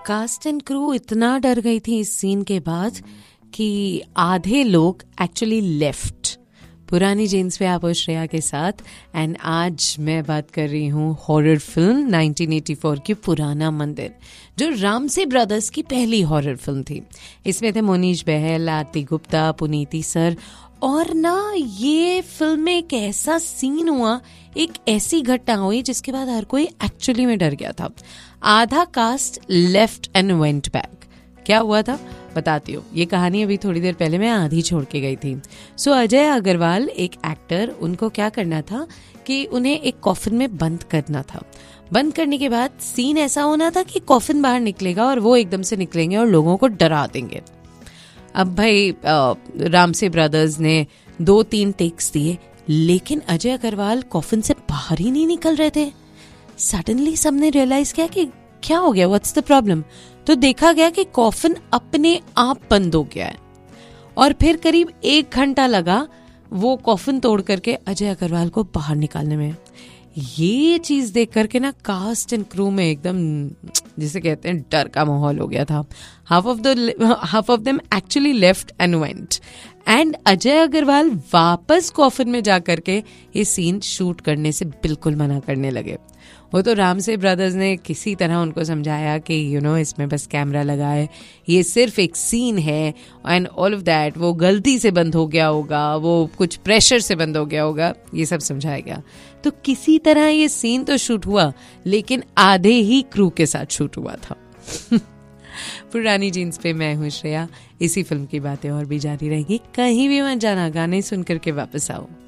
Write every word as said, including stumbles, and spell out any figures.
Cast and crew इतना डर गई थी इस सीन के बाद कि आधे लोग एक्चुअली लेफ्ट पुरानी जीन्स पे आप श्रेया के साथ। एंड आज मैं बात कर रही हूँ horror film nineteen eighty four की पुराना मंदिर, जो रामसे ब्रदर्स की पहली हॉरर फिल्म थी। इसमें थे मोनीश बहल, आरती गुप्ता, पुनीति सर। और ना ये फिल्म में एक ऐसा सीन हुआ, एक ऐसी घटना हुई जिसके बाद हर कोई एक्चुअली में डर गया था। आधा cast left and went back. क्या हुआ था बताती हूँ। ये कहानी अभी थोड़ी देर पहले मैं आधी छोड़ के गई थी। सो अजय अग्रवाल एक एक्टर, उनको क्या करना था कि उन्हें एक कॉफिन में बंद करना था। बंद करने के बाद सीन ऐसा होना था कि कॉफिन बाहर निकलेगा और वो एकदम से निकलेंगे और लोगों को डरा देंगे। अब भाई रामसे ब्रदर्स ने दो तीन टेक्स दिए, लेकिन अजय अग्रवाल कॉफिन से बाहर ही नहीं निकल रहे थे। सडनली सबने रियलाइज किया कि क्या हो गया, व्हाट्स द प्रॉब्लम। तो देखा गया कि कॉफिन अपने आप बंद हो गया है और फिर करीब एक घंटा लगा वो कॉफिन तोड़ करके अजय अग्रवाल को बाहर निकालने में। ये चीज देख करके ना कास्ट एंड क्रू में एकदम जिसे कहते हैं डर का माहौल हो गया था। Half of the half of them actually left and went. And Ajay Agarwal वापस कॉफिन में जा करके ये सीन शूट करने से बिल्कुल मना करने लगे। वो तो रामसे ब्रदर्स ने किसी तरह उनको समझाया कि यू नो इसमें बस कैमरा लगा है, ये सिर्फ एक सीन है एंड ऑल ऑफ दैट, वो गलती से बंद हो गया होगा, वो कुछ प्रेशर से बंद हो गया होगा, ये सब समझाया गया। तो किसी तरह ये सीन तो शूट हुआ, लेकिन आधे ही क्रू के साथ शूट हुआ था। पुरानी जीन्स पे मैं हूँ श्रेया। इसी फिल्म की बातें और भी जारी रहेंगी, कहीं भी मत जाना, गाने सुन करके वापस आओ।